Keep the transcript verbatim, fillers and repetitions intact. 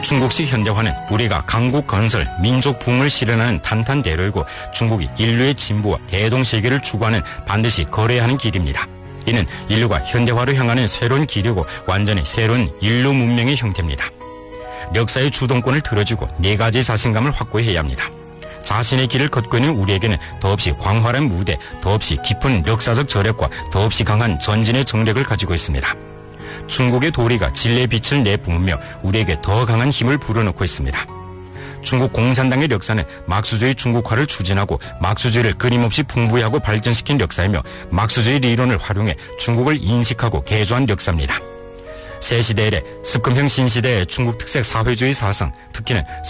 중국식 현대화는 우리가 강국 건설, 민족 부흥을 실현하는 탄탄대로이고 중국이 인류의 진보와 대동세계를 추구하는 반드시 걸어야 하는 길입니다. 이는 인류가 현대화로 향하는 새로운 길이고 완전히 새로운 인류 문명의 형태입니다. 역사의 주동권을 들어주고 네 가지 자신감을 확보해야 합니다. 자신의 길을 걷고 있는 우리에게는 더없이 광활한 무대, 더없이 깊은 역사적 저력과 더없이 강한 전진의 정력을 가지고 있습니다. 중국의 도리가 진리의 빛을 내뿜으며 우리에게 더 강한 힘을 불어넣고 있습니다. 중국 공산당의 역사는 막수주의 중국화를 추진하고 막수주의를 끊임없이 풍부하고 발전시킨 역사이며 막수주의理論을 활용해 중국을 인식하고 개조한 역사입니다. 새 시대 이래 습금형 신시대의 중국 특색 사회주의 사상, 특히는